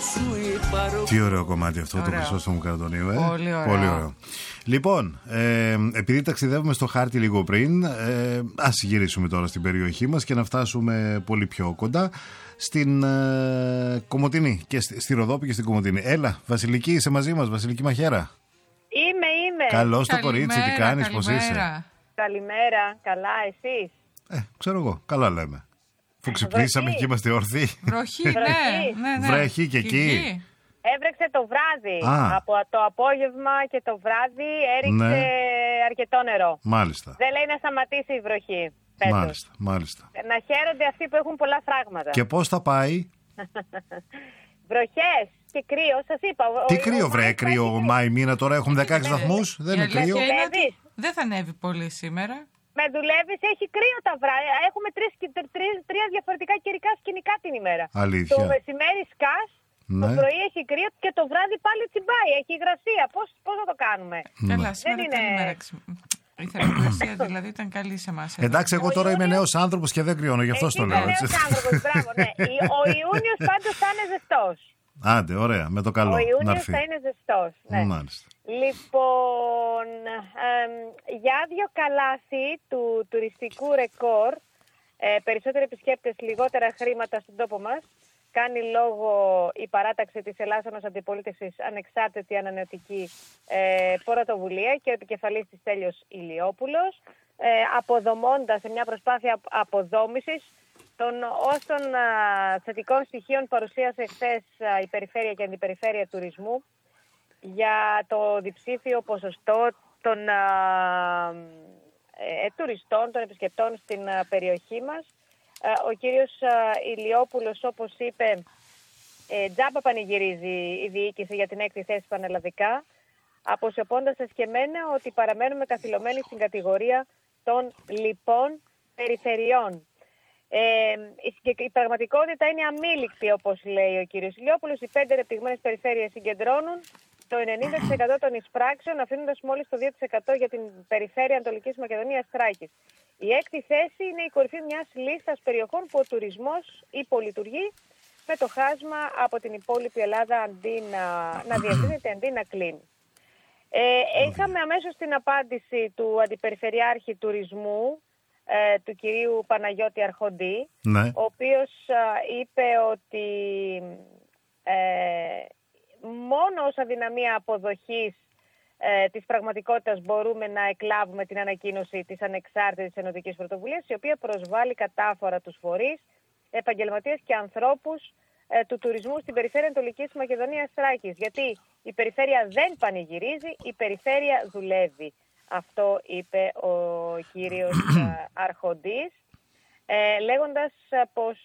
Τι ωραίο κομμάτι αυτό, το Χρυσόστομο Καραντονίου. Πολύ ωραίο. Πολύ ωραίο. Λοιπόν, επειδή ταξιδεύουμε στο χάρτη λίγο πριν, ας γυρίσουμε τώρα στην περιοχή μας και να φτάσουμε πολύ πιο κοντά στην Κομοτηνή και στη Ροδόπη και στην Κομοτηνή. Έλα, Βασιλική, είσαι μαζί μας, Βασιλική Μαχαίρα. Είμαι. Καλώς το κορίτσι, τι κάνεις, πώς είσαι? Καλημέρα, καλά, εσείς? Ξέρω εγώ, καλά λέμε. Που ξυπνήσαμε και είμαστε ορθοί. Βροχή, ναι. Βρέχει και εκεί. Έβρεξε το βράδυ. Από το απόγευμα και το βράδυ έριξε αρκετό νερό. Μάλιστα. Δεν λέει να σταματήσει η βροχή. Μάλιστα. Να χαίρονται αυτοί που έχουν πολλά φράγματα. Και πώς θα πάει? Βροχές και κρύο, σας είπα. Τι κρύο, κρύο Μάη μήνα τώρα, έχουν 16 βαθμούς. Δεν είναι κρύο. Δεν θα ανέβει πολύ σήμερα. Με δουλεύεις, έχει κρύο τα βράδια. Έχουμε τρία διαφορετικά καιρικά σκηνικά την ημέρα. Αλήθεια. Το μεσημέρι σκάς, το πρωί έχει κρύο και το βράδυ πάλι τσιμπάει. Έχει υγρασία. Πώς θα το κάνουμε? Καλά, σήμερα δεν είναι. Η θερμοκρασία δηλαδή ήταν καλή σε εμάς. Εντάξει, εγώ τώρα είμαι νέος άνθρωπος και δεν κρυώνω, γι' αυτό το λέω. Νέος άνθρωπος, μπράβο, ναι. Ο Ιούνιος πάντως θα είναι ζεστός. Άντε, ωραία, με το καλό. Ο Ιούνιος θα είναι ζεστός. Ναι. Μάλιστα. Λοιπόν, για άδειο καλάθι του τουριστικού ρεκόρ, περισσότεροι επισκέπτες, λιγότερα χρήματα στον τόπο μας, κάνει λόγο η παράταξη της Ελλάσσονος Αντιπολίτευσης Ανεξάρτητη Ανανεωτική Πρωτοβουλία και ο επικεφαλής της Στέλιος Ηλιόπουλος, αποδομώντας σε μια προσπάθεια αποδόμησης των όσων θετικών στοιχείων παρουσίασε χθες η Περιφέρεια και Αντιπεριφέρεια Τουρισμού για το διψήφιο ποσοστό των τουριστών, των επισκεπτών στην περιοχή μας. Ο κύριος Ηλιόπουλος, όπως είπε, τζάμπα πανηγυρίζει η διοίκηση για την 6η θέση πανελλαδικά, αποσιωπώντας εσκεμμένα ότι παραμένουμε καθυλωμένοι στην κατηγορία των λοιπών περιφερειών. Η πραγματικότητα είναι αμήλικτη, όπως λέει ο κύριος Ηλιόπουλος. Οι 5 ανεπτυγμένες περιφέρειες συγκεντρώνουν το 90% των εισπράξεων, αφήνοντας μόλις το 2% για την περιφέρεια Ανατολικής Μακεδονίας Θράκης. Η 6η θέση είναι η κορυφή μιας λίστας περιοχών που ο τουρισμός υπολειτουργεί, με το χάσμα από την υπόλοιπη Ελλάδα αντί να διευθύνεται, αντί να κλείνει. Είχαμε αμέσως την απάντηση του Αντιπεριφερειάρχη Τουρισμού, του κυρίου Παναγιώτη Αρχοντή, ο οποίος είπε ότι μόνο ως αδυναμία αποδοχής της πραγματικότητας μπορούμε να εκλάβουμε την ανακοίνωση της Ανεξάρτητης Ενωτικής Πρωτοβουλίας, η οποία προσβάλλει κατάφορα τους φορείς, επαγγελματίες και ανθρώπους του τουρισμού στην περιφέρεια Ανατολικής Μακεδονίας Θράκης. Γιατί η περιφέρεια δεν πανηγυρίζει, η περιφέρεια δουλεύει. Αυτό είπε ο κύριος Αρχοντής, λέγοντας πως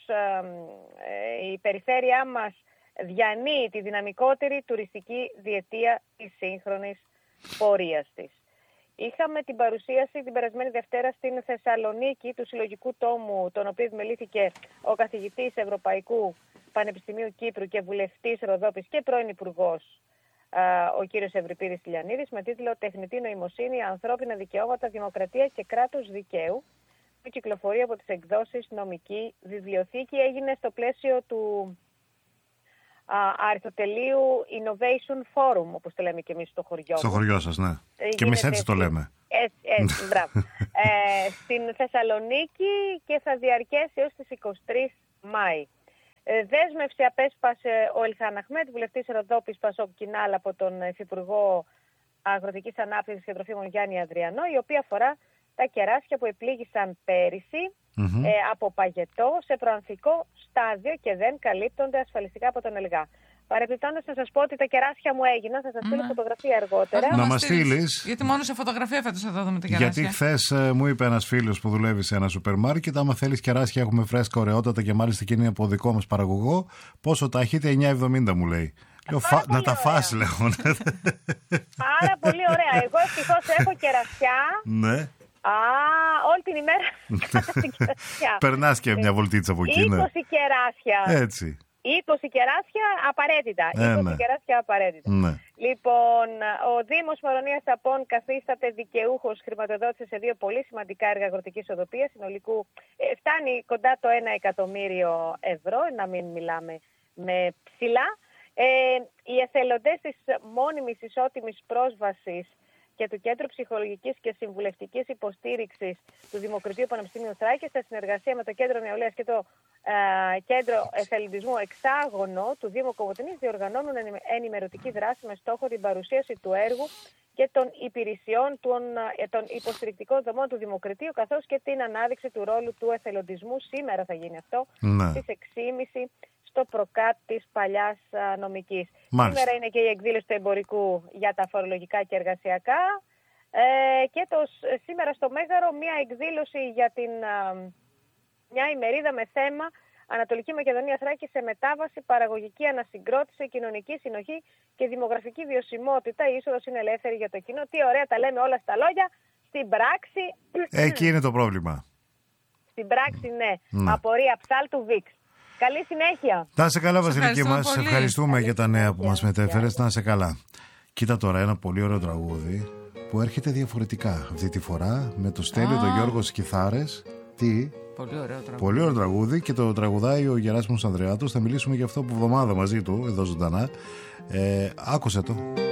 η περιφέρειά μας διανύει τη δυναμικότερη τουριστική διετία της σύγχρονης πορείας της. Είχαμε την παρουσίαση την περασμένη Δευτέρα στην Θεσσαλονίκη του συλλογικού τόμου, τον οποίο επιμελήθηκε ο καθηγητής Ευρωπαϊκού Πανεπιστημίου Κύπρου και βουλευτής Ροδόπης και πρώην υπουργός, ο κύριος Ευρυπίδης Τηλιανίδης, με τίτλο «Τεχνητή νοημοσύνη, ανθρώπινα δικαιώματα, δημοκρατία και κράτος δικαίου», που κυκλοφορεί από τις εκδόσεις Νομική Βιβλιοθήκη. Έγινε στο πλαίσιο του Αριστοτελείου Innovation Forum, όπως το λέμε και εμείς στο χωριό. Στο χωριό σας, ναι. Και εμείς έτσι το λέμε. Έτσι, μπράβο. Στην Θεσσαλονίκη και θα διαρκέσει έως τις 23 Μάη. Δέσμευση απέσπασε ο Ελχάν Αχμέτ, βουλευτής Ροδόπης Πασόκ Κινάλ, από τον Υφυπουργό Αγροτικής Ανάπτυξης και Τροφίμων Γιάννη Ανδριανό, η οποία αφορά τα κεράσια που επλήγησαν πέρυσι από παγετό σε προανθικό στάδιο και δεν καλύπτονται ασφαλιστικά από τον ΕΛΓΑ. Παρεπιπτόντως να σας πω ότι τα κεράσια μου έγιναν, θα σας στείλω φωτογραφία αργότερα. Να μας στείλεις. Γιατί μόνο σε φωτογραφία φέτος θα δούμε τα κεράσια. Γιατί χθες μου είπε ένας φίλος που δουλεύει σε ένα σούπερ μάρκετ, άμα θέλεις κεράσια έχουμε φρέσκα, ωραιότατα και μάλιστα και είναι από δικό μας παραγωγό, πόσο τα έχετε? 9,70 μου λέει. Λέω, να τα φας, λέω. Πάρα πολύ ωραία. Εγώ ευτυχώς έχω κερασιά. Ναι. Όλη την ημέρα κάτω κερασιά. Περνάς και μια βολτίτσα από εκεί, 20 κεράσια. Έτσι. 20 κεράσια απαραίτητα. 20 κεράσια απαραίτητα. Ναι. Λοιπόν, ο Δήμος Μαρονίας Απών καθίσταται δικαιούχος χρηματοδότηση σε 2 πολύ σημαντικά έργα αγροτικής οδοποιίας. Συνολικού φτάνει κοντά το 1 εκατομμύριο ευρώ, να μην μιλάμε με ψηλά. Οι εθελοντές της μόνιμης ισότιμης πρόσβασης και του Κέντρου Ψυχολογικής και Συμβουλευτικής Υποστήριξης του Δημοκρατίου Πανεπιστημίου Θράκης, σε συνεργασία με το Κέντρο Νεολαίας και το Κέντρο Εθελοντισμού Εξάγωνο του Δήμου Κομοτηνής, διοργανώνουν ενημερωτική δράση με στόχο την παρουσίαση του έργου και των υπηρεσιών των υποστηρικτικών δομών του Δημοκρατίου, καθώς και την ανάδειξη του ρόλου του εθελοντισμού. Σήμερα θα γίνει αυτό, στις 6.30 στο προκάτ της Παλιάς Νομικής. Σήμερα είναι και η εκδήλωση του εμπορικού για τα φορολογικά και εργασιακά και σήμερα στο Μέγαρο μια εκδήλωση για μια ημερίδα με θέμα Ανατολική Μακεδονία Θράκη σε μετάβαση, παραγωγική ανασυγκρότηση, κοινωνική συνοχή και δημογραφική βιωσιμότητα. Η είσοδος είναι ελεύθερη για το κοινό. Τι ωραία τα λέμε όλα στα λόγια. Στην πράξη... Εκεί είναι το πρόβλημα. Στην πράξη, ναι. Απορία ψάλτου Βίξ. Καλή συνέχεια. Να είσαι καλά, Βασιλική μας. Ευχαριστούμε για τα νέα που μας μετέφερες. Να είσαι καλά. Κοίτα τώρα ένα πολύ ωραίο τραγούδι που έρχεται διαφορετικά. Αυτή τη φορά με το Στέλιο, τον Γιώργο στις κιθάρες. Τι... Πολύ ωραίο τραγούδι και το τραγουδάει ο Γεράσιμος Ανδρεάτος. Θα μιλήσουμε για αυτό από εβδομάδα μαζί του εδώ ζωντανά. Άκουσε το.